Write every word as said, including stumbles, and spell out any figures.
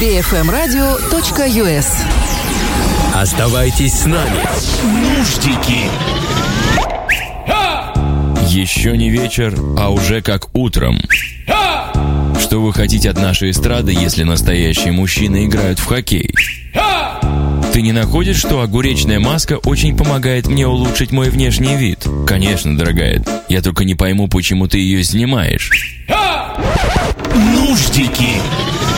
би эф эм радио точка ю эс. Оставайтесь с нами. Нуждики. Еще не вечер, а уже как утром. Что вы хотите от нашей эстрады, если настоящие мужчины играют в хоккей? Ты не находишь, что огуречная маска очень помогает мне улучшить мой внешний вид? Конечно, дорогая. Я только не пойму, почему ты ее снимаешь. Нуждики.